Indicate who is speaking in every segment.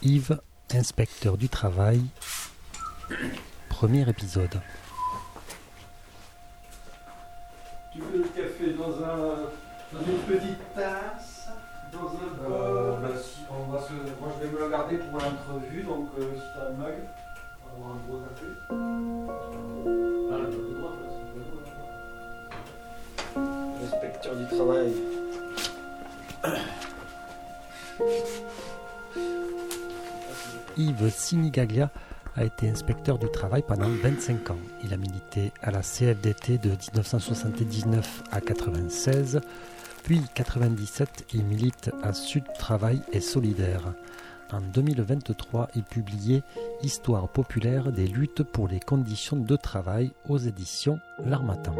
Speaker 1: Yves, inspecteur du travail, premier épisode.
Speaker 2: Tu veux le café dans une petite tasse, dans un bol
Speaker 3: Si, moi je vais me le garder pour l'entrevue, donc si t'as un mug, on va avoir un gros café.
Speaker 2: Ah, la de droite, là, c'est une bonne.
Speaker 3: Inspecteur du travail.
Speaker 1: Yves Sinigaglia a été inspecteur du travail pendant 25 ans. Il a milité à la CFDT de 1979 à 96, puis 97, il milite à Sud Travail et Solidaire. En 2023, il publiait Histoire populaire des luttes pour les conditions de travail aux éditions L'Harmattan.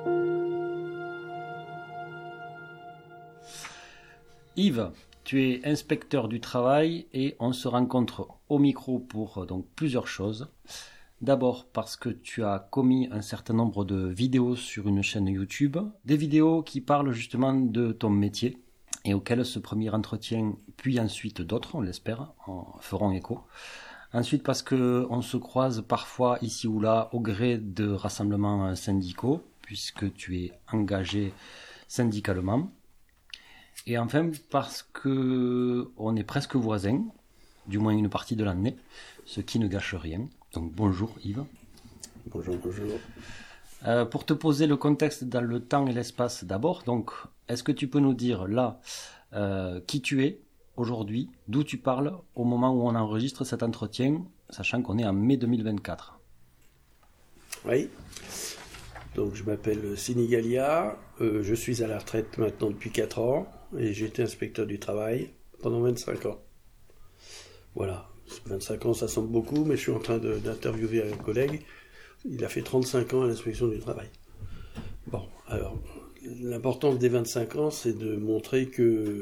Speaker 4: Yves, tu es inspecteur du travail et on se rencontre au micro pour donc plusieurs choses. D'abord parce que tu as commis un certain nombre de vidéos sur une chaîne YouTube, des vidéos qui parlent justement de ton métier et auxquelles ce premier entretien, puis ensuite d'autres, on l'espère, feront écho. Ensuite parce qu'on se croise parfois ici ou là au gré de rassemblements syndicaux, puisque tu es engagé syndicalement. Et enfin, parce que on est presque voisins, du moins une partie de l'année, ce qui ne gâche rien. Donc bonjour Yves.
Speaker 2: Bonjour.
Speaker 4: Pour te poser le contexte dans le temps et l'espace d'abord, donc est-ce que tu peux nous dire là qui tu es aujourd'hui, d'où tu parles au moment où on enregistre cet entretien, sachant qu'on est en mai 2024.
Speaker 2: Oui. Donc je m'appelle Sinigaglia, je suis à la retraite maintenant depuis 4 ans et j'ai été inspecteur du travail pendant 25 ans. Voilà, 25 ans ça semble beaucoup, mais je suis en train d'interviewer un collègue, il a fait 35 ans à l'inspection du travail. Bon, alors, l'importance des 25 ans, c'est de montrer que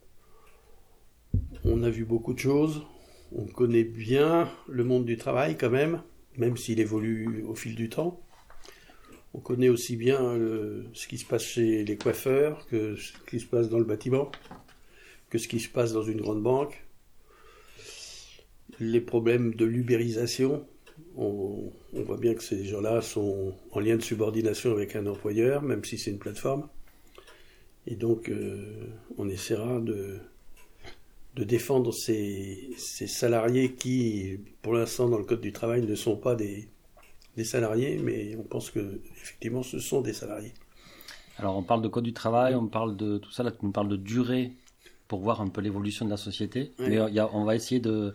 Speaker 2: on a vu beaucoup de choses, on connaît bien le monde du travail quand même s'il évolue au fil du temps. On connaît aussi bien ce qui se passe chez les coiffeurs que ce qui se passe dans le bâtiment, que ce qui se passe dans une grande banque. Les problèmes de l'ubérisation, on voit bien que ces gens-là sont en lien de subordination avec un employeur, même si c'est une plateforme. Et donc, on essaiera de défendre ces salariés qui, pour l'instant, dans le Code du travail, ne sont pas des salariés, mais on pense que effectivement ce sont des salariés.
Speaker 4: Alors on parle de code du travail, on parle de tout ça, là tu nous parles de durée pour voir un peu l'évolution de la société, oui. Mais on va essayer de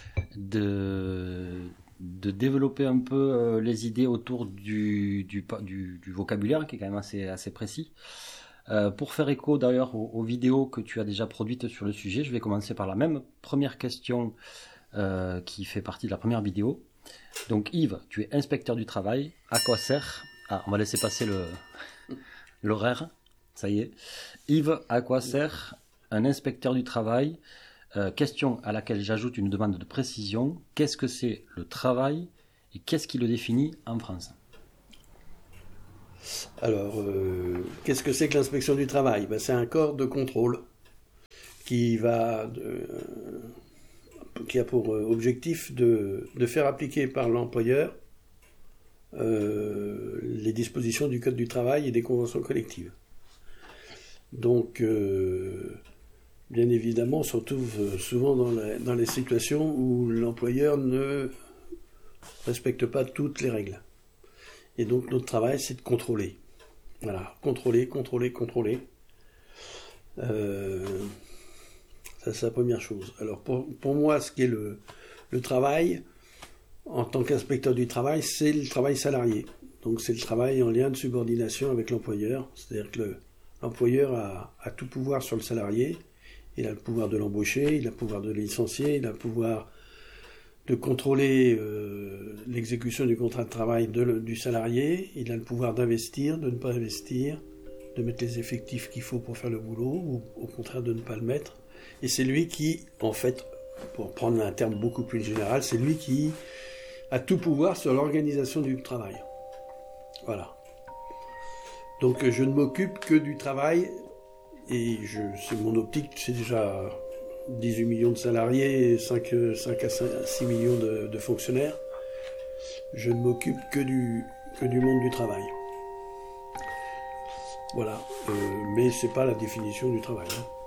Speaker 4: développer un peu les idées autour du vocabulaire qui est quand même assez précis. Pour faire écho d'ailleurs aux vidéos que tu as déjà produites sur le sujet, je vais commencer par la même première question qui fait partie de la première vidéo. Donc Yves, tu es inspecteur du travail, à quoi sert... Ah, on va laisser passer l'horaire, ça y est. Yves, à quoi sert un inspecteur du travail? Question à laquelle j'ajoute une demande de précision. Qu'est-ce que c'est le travail et qu'est-ce qui le définit en France?
Speaker 2: Alors, qu'est-ce que c'est que l'inspection du travail? C'est un corps de contrôle qui a pour objectif de faire appliquer par l'employeur les dispositions du Code du travail et des conventions collectives. Donc, bien évidemment, on se retrouve souvent dans les situations où l'employeur ne respecte pas toutes les règles. Et donc, notre travail, c'est de contrôler. Voilà, contrôler. Ça, c'est la première chose. Alors, pour moi, ce qui est le travail, en tant qu'inspecteur du travail, c'est le travail salarié. Donc, c'est le travail en lien de subordination avec l'employeur. C'est-à-dire que l'employeur a tout pouvoir sur le salarié. Il a le pouvoir de l'embaucher, il a le pouvoir de le licencier, il a le pouvoir de contrôler l'exécution du contrat de travail du salarié. Il a le pouvoir d'investir, de ne pas investir, de mettre les effectifs qu'il faut pour faire le boulot, ou au contraire de ne pas le mettre. Et c'est lui qui, en fait, pour prendre un terme beaucoup plus général, c'est lui qui a tout pouvoir sur l'organisation du travail. Voilà. Donc je ne m'occupe que du travail, et c'est mon optique, c'est déjà 18 millions de salariés et 5 à 6 millions de fonctionnaires. Je ne m'occupe que du monde du travail. Voilà. Mais c'est pas la définition du travail. Hein.